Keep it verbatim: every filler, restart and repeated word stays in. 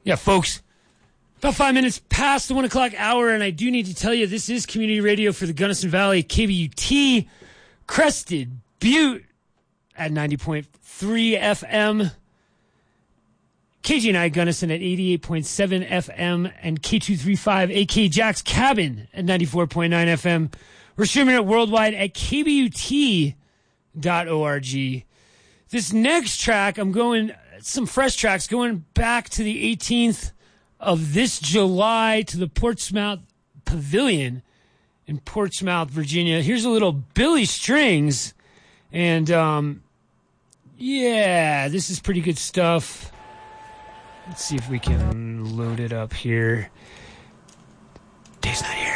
Yeah, folks, about five minutes past the one o'clock hour, and I do need to tell you this is community radio for the Gunnison Valley, K B U T, Crested Butte at ninety point three F M, K G N I Gunnison at eighty-eight point seven F M, and K two thirty-five A K Jack's Cabin at ninety-four point nine F M. We're streaming it worldwide at K B U T dot org. This next track, I'm going, some fresh tracks, going back to the eighteenth of this July to the Portsmouth Pavilion in Portsmouth, Virginia. Here's a little Billy Strings. And, um, yeah, this is pretty good stuff. Let's see if we can load it up here. Dave's not here.